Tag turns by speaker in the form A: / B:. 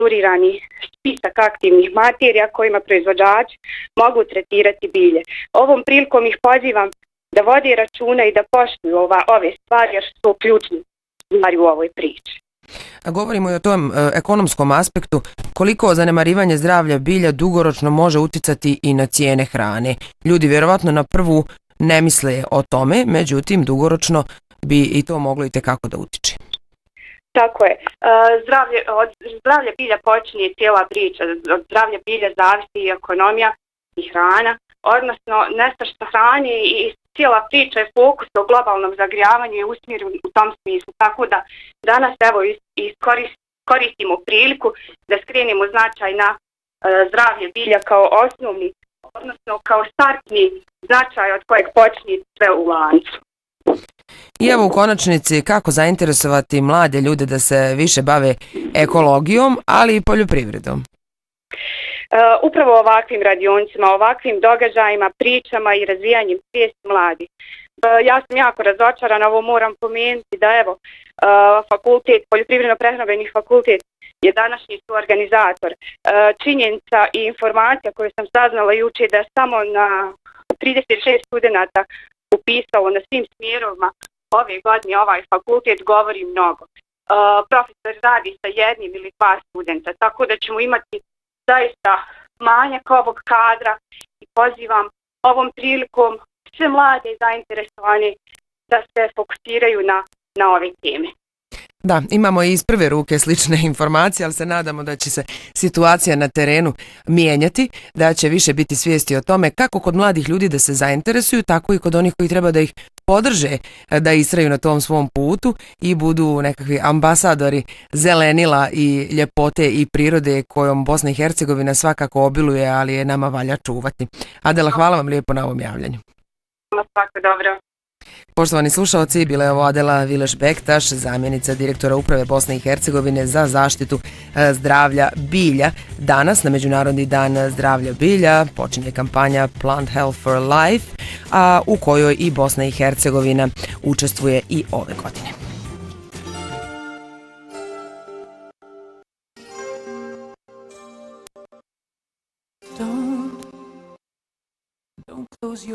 A: ažurirani spisak aktivnih materija kojima proizvođači mogu tretirati bilje. Ovom prilikom ih pozivam da vode računa i da poštuju ove stvari jer su ključni stvari u ovoj priči.
B: Govorimo i o tom ekonomskom aspektu. Koliko zanemarivanje zdravlja bilja dugoročno može uticati i na cijene hrane? Ljudi vjerovatno na prvu ne misle o tome, međutim dugoročno bi i to moglo itekako da utiče.
A: Tako je. Od zdravlja bilja počinje cijela priča. Od zdravlja bilja zavisi i ekonomija i hrana, odnosno nestašica hrane i cijela priča je fokus o globalnom zagrijavanju i usmjeru u tom smislu. Tako da danas evo koristimo priliku da skrenemo značaj na zdravlje bilja kao osnovni, odnosno kao startni značaj od kojeg počinje sve u lancu.
B: I evo u konačnici kako zainteresovati mlade ljude da se više bave ekologijom, ali i poljoprivredom?
A: Upravo ovakvim radionicama, ovakvim događajima, pričama i razvijanjem svijesti mladih. Ja sam jako razočarana, ovo moram pomenuti da evo fakultet, poljoprivredno-prehrambeni fakultet je današnji suorganizator. Činjenica i informacija koju sam saznala jučer da je samo na 36 studenata upisalo na svim smjerovima ove godine ovaj fakultet govori mnogo. Profesor radi sa jednim ili dva studenta, tako da ćemo imati zaista manjak ovog kadra i pozivam ovom prilikom sve mlade zainteresovane da se fokusiraju na ove teme.
B: Da, imamo i iz prve ruke slične informacije, ali se nadamo da će se situacija na terenu mijenjati, da će više biti svijesti o tome kako kod mladih ljudi da se zainteresuju, tako i kod onih koji treba da ih podrže da istraju na tom svom putu i budu nekakvi ambasadori zelenila i ljepote i prirode kojom Bosna i Hercegovina svakako obiluje, ali je nama valja čuvati. Adela, hvala vam lijepo na ovom javljanju.
A: Svako dobro.
B: Poštovani slušalci, bila je ovo Adela Vileš-Bektaš, zamjenica direktora Uprave Bosne i Hercegovine za zaštitu zdravlja bilja. Danas, na Međunarodni dan zdravlja bilja, počinje kampanja Plant Health for Life, a u kojoj i Bosna i Hercegovina učestvuje i ove godine. Don't close your